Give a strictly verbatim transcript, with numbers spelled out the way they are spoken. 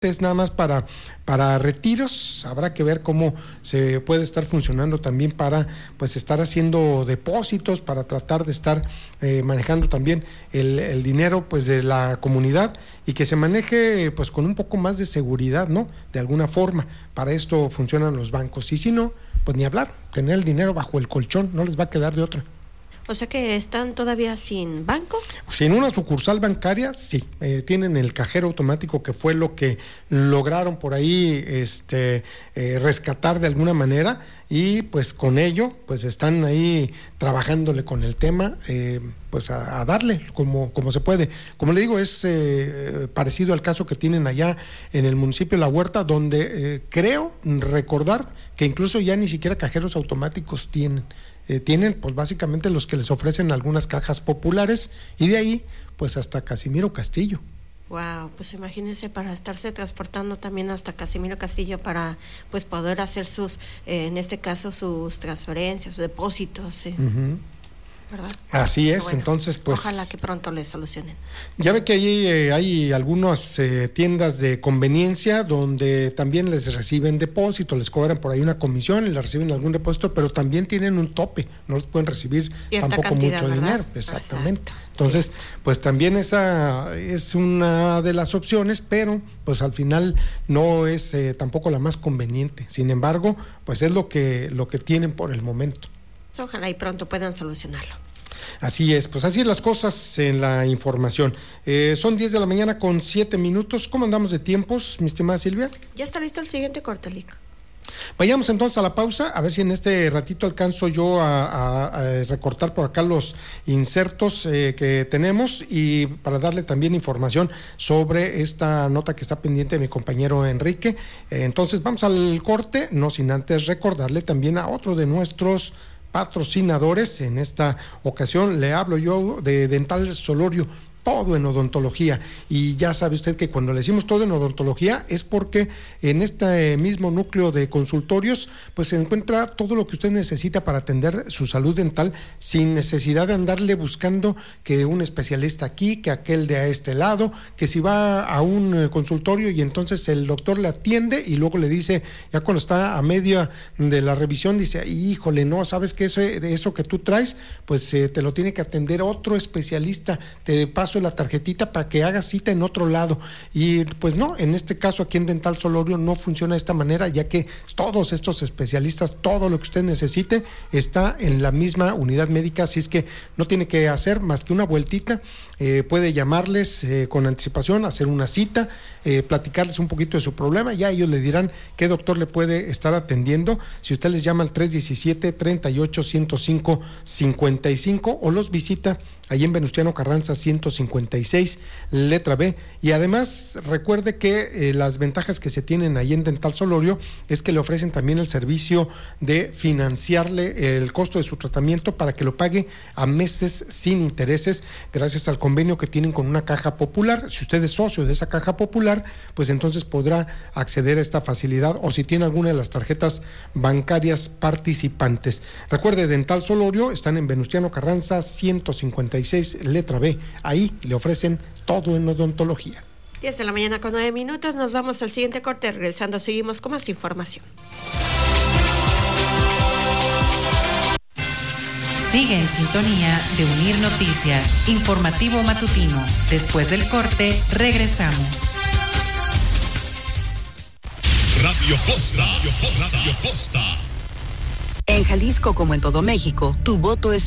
es nada más para, para retiros. Habrá que ver cómo se puede estar funcionando también para pues estar haciendo depósitos, para tratar de estar eh, manejando también el, el dinero pues de la comunidad y que se maneje pues con un poco más de seguridad, ¿no? De alguna forma. Para esto funcionan los bancos y si no, pues ni hablar, tener el dinero bajo el colchón, no les va a quedar de otra. O sea que están todavía sin banco. Sin una sucursal bancaria, sí, eh, tienen el cajero automático, que fue lo que lograron por ahí este, eh, rescatar de alguna manera, y pues con ello pues están ahí trabajándole con el tema, eh, pues a, a darle como, como se puede. Como le digo, es eh, parecido al caso que tienen allá en el municipio de La Huerta, donde eh, creo recordar que incluso ya ni siquiera cajeros automáticos tienen. Eh, tienen pues básicamente los que les ofrecen algunas cajas populares y de ahí pues hasta Casimiro Castillo. Wow, pues imagínense, para estarse transportando también hasta Casimiro Castillo para pues poder hacer sus, eh, en este caso sus transferencias, sus depósitos. Eh. Uh-huh. ¿Verdad? Así es, bueno, entonces pues ojalá que pronto le solucionen. Ya ve que ahí eh, hay algunas eh, tiendas de conveniencia donde también les reciben depósito, les cobran por ahí una comisión y les reciben algún depósito, pero también tienen un tope, no les pueden recibir cierta tampoco cantidad, mucho ¿verdad? Dinero, exactamente. Exacto. Entonces, sí. Pues también esa es una de las opciones, pero pues al final no es eh, tampoco la más conveniente. Sin embargo, pues es lo que lo que tienen por el momento. Ojalá y pronto puedan solucionarlo. Así es, pues así las cosas en la información. Eh, son diez de la mañana con siete minutos. ¿Cómo andamos de tiempos, mi estimada Silvia? Ya está listo el siguiente corte, Lic. Vayamos entonces a la pausa, a ver si en este ratito alcanzo yo a, a, a recortar por acá los insertos eh, que tenemos y para darle también información sobre esta nota que está pendiente de mi compañero Enrique. Eh, entonces vamos al corte, no sin antes recordarle también a otro de nuestros patrocinadores. En esta ocasión le hablo yo de Dental Solorio, todo en odontología, y ya sabe usted que cuando le decimos todo en odontología es porque en este mismo núcleo de consultorios pues se encuentra todo lo que usted necesita para atender su salud dental sin necesidad de andarle buscando que un especialista aquí, que aquel de a este lado, que si va a un consultorio y entonces el doctor le atiende y luego le dice, ya cuando está a media de la revisión, dice, híjole, no, sabes que eso, eso que tú traes, pues eh, te lo tiene que atender otro especialista, te paso la tarjetita para que hagas cita en otro lado. Y pues no, en este caso aquí en Dental Solorio no funciona de esta manera, ya que todos estos especialistas, todo lo que usted necesite está en la misma unidad médica, así es que no tiene que hacer más que una vueltita, eh, puede llamarles eh, con anticipación, hacer una cita, eh, platicarles un poquito de su problema, ya ellos le dirán qué doctor le puede estar atendiendo. Si usted les llama al tres diecisiete, treinta y ocho, ciento cinco, cincuenta y cinco o los visita allí en Venustiano Carranza ciento cincuenta y seis, letra B. Y además recuerde que eh, las ventajas que se tienen ahí en Dental Solorio es que le ofrecen también el servicio de financiarle el costo de su tratamiento para que lo pague a meses sin intereses, gracias al convenio que tienen con una caja popular. Si usted es socio de esa caja popular, pues entonces podrá acceder a esta facilidad, o si tiene alguna de las tarjetas bancarias participantes. Recuerde, Dental Solorio están en Venustiano Carranza ciento cincuenta y seis, letra B. Ahí le ofrecen todo en odontología. diez de la mañana con nueve minutos, nos vamos al siguiente corte. Regresando seguimos con más información. Sigue en sintonía de Unir Noticias, informativo matutino. Después del corte, regresamos. Radio Costa, Radio Costa, Radio Costa. En Jalisco, como en todo México, tu voto es